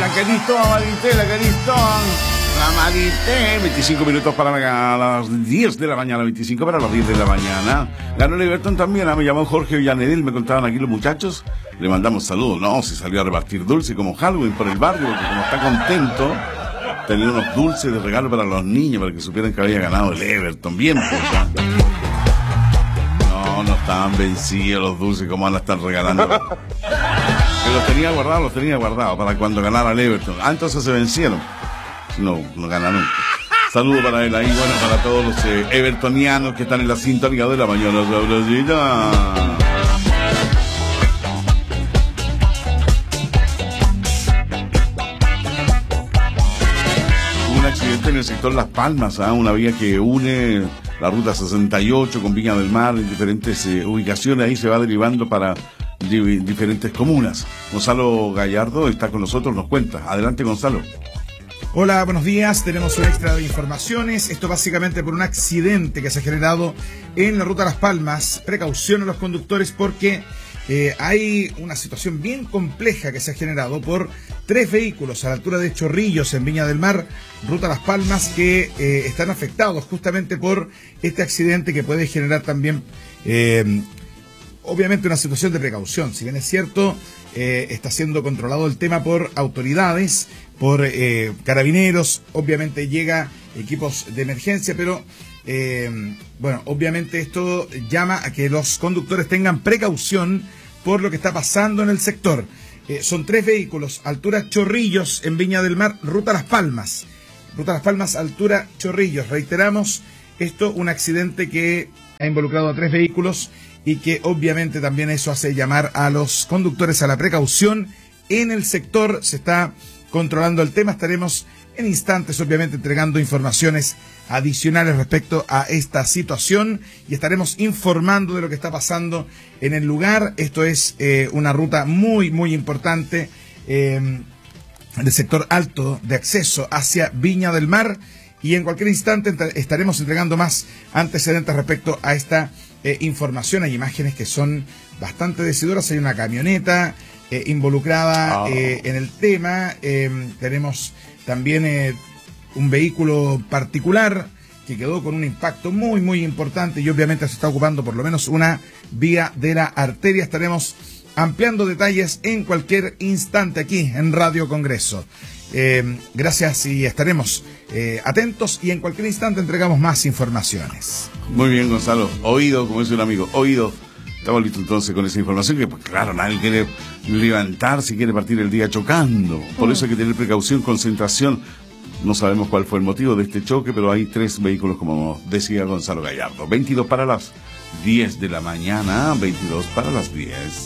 la Cristóbal. La Marité, 25 minutos para las 10 de la mañana, 25 para las 10 de la mañana. Ganó el Everton también, me llamó Jorge Villanedel, me contaban aquí los muchachos. Le mandamos saludos, no, se salió a repartir dulce como Halloween por el barrio, porque como está contento, tenía unos dulces de regalo para los niños, para que supieran que había ganado el Everton. Bien, pues ya. No estaban vencidos los dulces, como van a estar regalando. Que los tenía guardados para cuando ganara el Everton. Ah, entonces se vencieron. No ganaron. Saludos para él ahí, bueno, para todos los evertonianos que están en la sintonía de la mañana sabrosita. Un accidente en el sector Las Palmas, una vía que une la ruta 68 con Viña del Mar en diferentes ubicaciones, ahí se va derivando para diferentes comunas. Gonzalo Gallardo está con nosotros, nos cuenta. Adelante, Gonzalo. Hola, buenos días. Tenemos un extra de informaciones. Esto básicamente por un accidente que se ha generado en la ruta Las Palmas. Precaución a los conductores porque hay una situación bien compleja que se ha generado por 3 vehículos a la altura de Chorrillos en Viña del Mar, ruta Las Palmas, que están afectados justamente por este accidente que puede generar también obviamente una situación de precaución. Si bien es cierto, está siendo controlado el tema por autoridades, por carabineros, obviamente llega equipos de emergencia, pero bueno, obviamente esto llama a que los conductores tengan precaución por lo que está pasando en el sector. Son 3 vehículos, altura Chorrillos en Viña del Mar, ruta Las Palmas. Ruta Las Palmas, altura Chorrillos. Reiteramos, esto un accidente que ha involucrado a 3 vehículos y que obviamente también eso hace llamar a los conductores a la precaución. En el sector se está controlando el tema. Estaremos en instantes, obviamente, entregando informaciones adicionales respecto a esta situación y estaremos informando de lo que está pasando en el lugar. Esto es una ruta muy importante del sector alto de acceso hacia Viña del Mar, y en cualquier instante estaremos entregando más antecedentes respecto a esta información. Hay imágenes que son bastante decidoras. Hay una camioneta involucrada en el tema. Tenemos también un vehículo particular que quedó con un impacto muy importante y obviamente se está ocupando por lo menos una vía de la arteria. Estaremos ampliando detalles en cualquier instante aquí en Radio Congreso. Gracias y estaremos atentos y en cualquier instante entregamos más informaciones. Muy bien, Gonzalo. Oído, como dice un amigo, oído. Estamos listos entonces con esa información que, pues, claro, nadie quiere levantarse, quiere partir el día chocando. Por eso hay que tener precaución, concentración. No sabemos cuál fue el motivo de este choque, pero hay 3 vehículos, como decía Gonzalo Gallardo. 22 para las 10 de la mañana, 22 para las 10.